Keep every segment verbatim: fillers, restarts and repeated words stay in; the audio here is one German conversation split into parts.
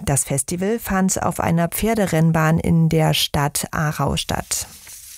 Das Festival fand auf einer Pferderennbahn in der Stadt Aarau statt.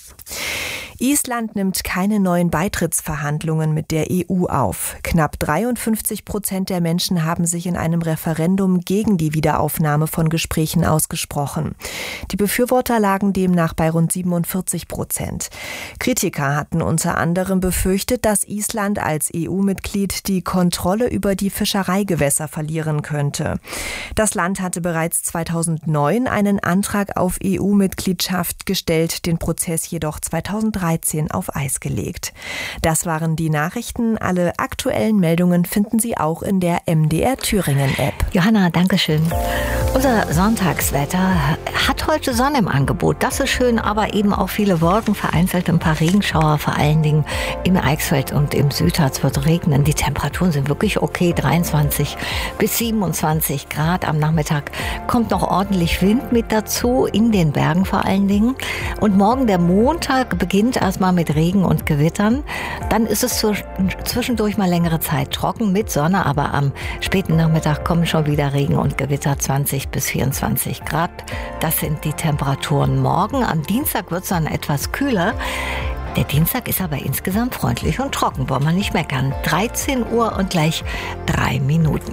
Island nimmt keine neuen Beitrittsverhandlungen mit der E U auf. Knapp dreiundfünfzig Prozent der Menschen haben sich in einem Referendum gegen die Wiederaufnahme von Gesprächen ausgesprochen. Die Befürworter lagen demnach bei rund siebenundvierzig Prozent. Kritiker hatten unter anderem befürchtet, dass Island als E U-Mitglied die Kontrolle über die Fischereigewässer verlieren könnte. Das Land hatte bereits zweitausendneun einen Antrag auf E U-Mitgliedschaft gestellt, den Prozess jedoch zweitausenddreizehn auf Eis gelegt. Das waren die Nachrichten. Alle aktuellen Meldungen finden Sie auch in der M D R Thüringen-App. Johanna, danke schön. Unser Sonntagswetter hat heute Sonne im Angebot. Das ist schön, aber eben auch viele Wolken, vereinzelt ein paar Regenschauer, vor allen Dingen im Eichsfeld und im Südharz wird regnen. Die Temperaturen sind wirklich okay, dreiundzwanzig bis siebenundzwanzig Grad. Am Nachmittag kommt noch ordentlich Wind mit dazu, in den Bergen vor allen Dingen. Und morgen, der Montag, beginnt erstmal mit Regen und Gewittern. Dann ist es zwischendurch mal längere Zeit trocken mit Sonne, aber am späten Nachmittag kommen schon wieder Regen und Gewitter, zwanzig bis vierundzwanzig Grad. Das sind die Temperaturen morgen. Am Dienstag wird es dann etwas kühler. Der Dienstag ist aber insgesamt freundlich und trocken, wollen wir nicht meckern. dreizehn Uhr und gleich drei Minuten.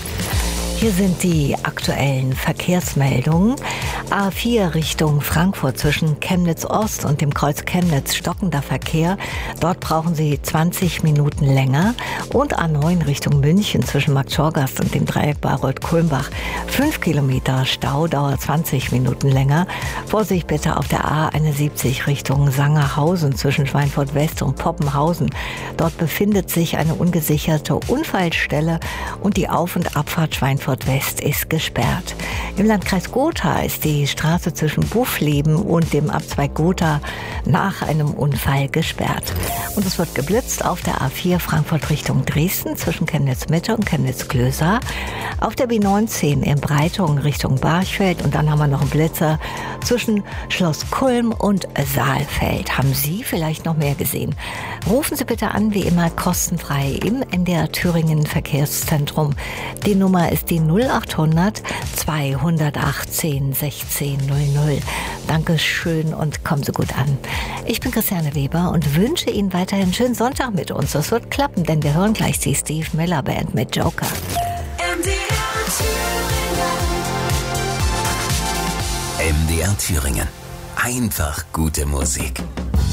Hier sind die aktuellen Verkehrsmeldungen. A vier Richtung Frankfurt zwischen Chemnitz Ost und dem Kreuz Chemnitz stockender Verkehr. Dort brauchen Sie zwanzig Minuten länger. Und A neun Richtung München zwischen Markt Schorgast und dem Dreieck Bayreuth-Kulmbach. fünf Kilometer Stau, dauert zwanzig Minuten länger. Vorsicht bitte auf der A einundsiebzig Richtung Sangerhausen zwischen Schweinfurt West und Poppenhausen. Dort befindet sich eine ungesicherte Unfallstelle und die Auf- und Abfahrt Schweinfurt West ist gesperrt. Im Landkreis Gotha ist die Straße zwischen Buffleben und dem Abzweig Gotha nach einem Unfall gesperrt. Und es wird geblitzt auf der A vier Frankfurt Richtung Dresden zwischen Chemnitz Mitte und Chemnitz Klöser. Auf der B neunzehn in Breitung Richtung Barchfeld und dann haben wir noch einen Blitzer zwischen Schloss Kulm und Saalfeld. Haben Sie vielleicht noch mehr gesehen? Rufen Sie bitte an, wie immer kostenfrei im N D R Thüringen Verkehrszentrum. Die Nummer ist die null achthundert zweihundertachtzehn sechzehn null null. Dankeschön und kommen Sie gut an. Ich bin Christiane Weber und wünsche Ihnen weiterhin einen schönen Sonntag mit uns. Das wird klappen, denn wir hören gleich die Steve Miller Band mit Joker. M D R Thüringen. M D R Thüringen. Einfach gute Musik.